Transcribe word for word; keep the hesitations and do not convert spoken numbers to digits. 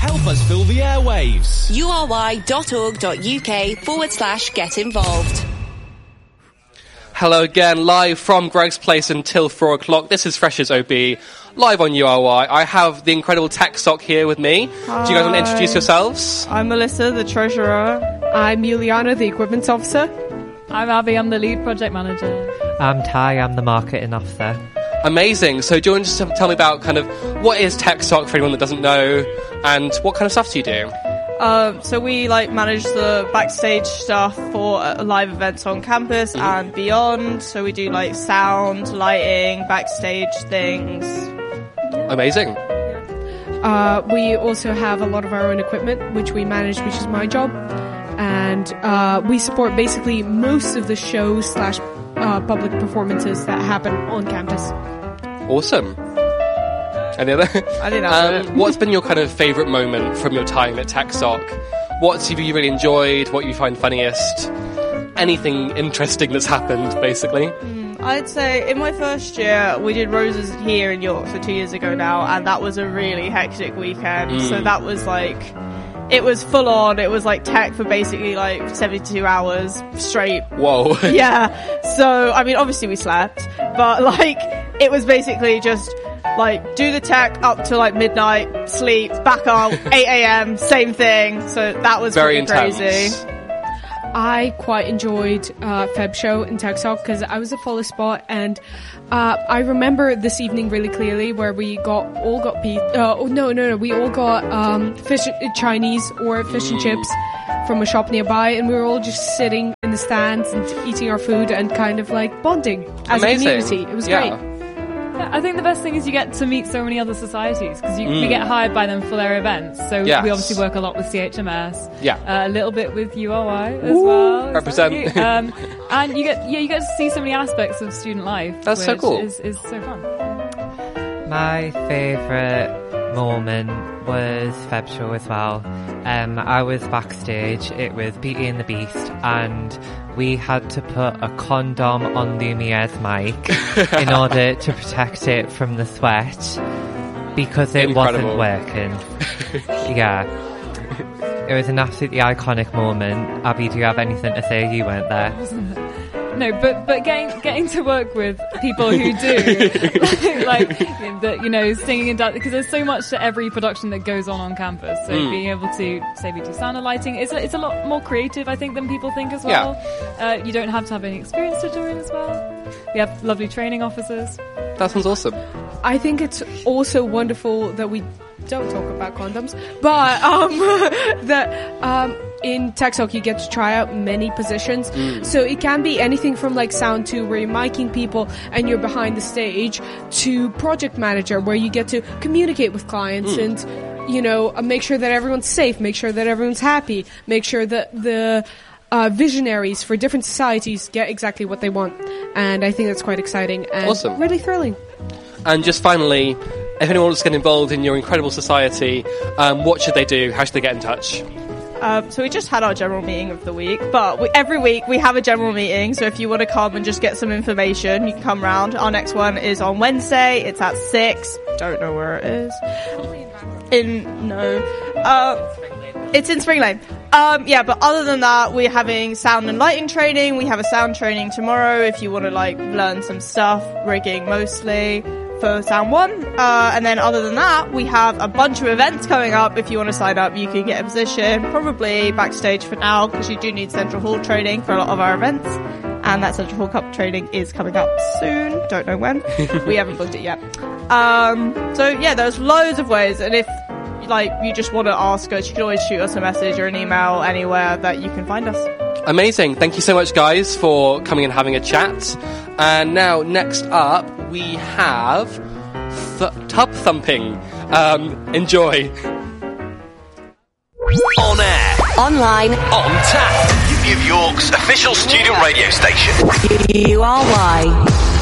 Help us fill the airwaves. ury.org.uk forward slash get involved. Hello again, live from Greg's Place until four o'clock. This is Fresh as O B, live on U R Y. I have the incredible Tech Sock here with me. Hi. Do you guys want to introduce yourselves? I'm Melissa, the treasurer. I'm Juliana, the equipment officer. I'm Abby, I'm the lead project manager. I'm Ty, I'm the marketing officer. Amazing. So do you want to just tell me about kind of what is Tech Sock for anyone that doesn't know, and what kind of stuff do you do? Um, so we like manage the backstage stuff for uh, live events on campus mm-hmm. and beyond. So we do like sound, lighting, backstage things. Amazing. Uh, we also have a lot of our own equipment, which we manage, which is my job. And uh, we support basically most of the shows slash uh, public performances that happen on campus. Awesome. Any other? I think that's um, it. What's been your kind of favourite moment from your time at TechSoc? What have you really enjoyed? What you find funniest? Anything interesting that's happened, basically? Mm, I'd say in my first year, we did Roses here in York, so two years ago now, and that was a really hectic weekend. Mm. So that was like... It was full on. It was like tech for basically like seventy-two hours straight. Whoa. Yeah. So, I mean, obviously we slept, but like, it was basically just like do the tech up to like midnight, sleep, back up, eight a.m., same thing. So that was very pretty intense. Crazy. I quite enjoyed uh, Feb Show in TechSoc because I was a follow spot, and uh, I remember this evening really clearly where we got all got pe- uh, oh, no no no we all got um, fish Chinese or fish and chips from a shop nearby, and we were all just sitting in the stands and eating our food and kind of like bonding as Amazing. a community. It was yeah. great. Yeah, I think the best thing is you get to meet so many other societies because mm. we get hired by them for their events. So yes. we obviously work a lot with C H M S, yeah, uh, a little bit with U R Y as Ooh, well. Represent. um, and you get yeah you get to see so many aspects of student life. That's which so cool. Is, is so fun. My favourite moment was Feb Show as well. Um, I was backstage. It was Beauty and the Beast, and we had to put a condom on Lumiere's mic in order to protect it from the sweat because it Incredible. wasn't working. Yeah. It was an absolutely iconic moment. Abby, do you have anything to say? You weren't there. No, but but getting getting to work with people who do, like, the, you know, singing and dancing, because there's so much to every production that goes on on campus. So mm. being able to, say, we do sound and lighting, it's a, it's a lot more creative, I think, than people think as well. Yeah. Uh, you don't have to have any experience to do it as well. We have lovely training officers. That sounds awesome. I think it's also wonderful that we don't talk about condoms, but um, that um, in TechSoc you get to try out many positions. Mm. So it can be anything from like sound to where you're miking people and you're behind the stage to project manager where you get to communicate with clients mm. and, you know, uh, make sure that everyone's safe, make sure that everyone's happy, make sure that the uh, visionaries for different societies get exactly what they want. And I think that's quite exciting and awesome. Really thrilling. And just finally, if anyone wants to get involved in your incredible society, um, what should they do? How should they get in touch? Um, so we just had our general meeting of the week, but we, every week we have a general meeting. So if you want to come and just get some information, you can come round. Our next one is on Wednesday. It's at six. Don't know where it is. In no, uh, it's in Spring Lane. Um, yeah, but other than that, we're having sound and lighting training. We have a sound training tomorrow if you want to like learn some stuff, rigging mostly. For Sound one, uh, and then other than that, we have a bunch of events coming up. If you want to sign up, you can get a position, probably backstage for now, because you do need Central Hall training for a lot of our events, and that Central Hall Cup training is coming up soon. Don't know when. We haven't booked it yet. Um, so yeah, there's loads of ways, and if like you just want to ask us, you can always shoot us a message or an email anywhere that you can find us. Amazing. Thank you so much, guys, for coming and having a chat. And now, next up, we have th- Tub Thumping. Um, enjoy. On air. Online. On tap. New York's official student radio station. U R Y.